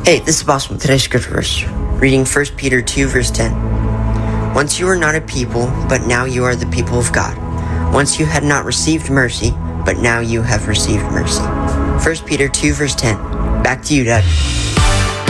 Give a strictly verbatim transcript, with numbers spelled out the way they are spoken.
Hey, this is Boss with today's scripture verse, reading First Peter two, verse ten. Once you were not a people, but now you are the people of God. Once you had not received mercy, but now you have received mercy. First Peter two, verse ten. Back to you, Dad.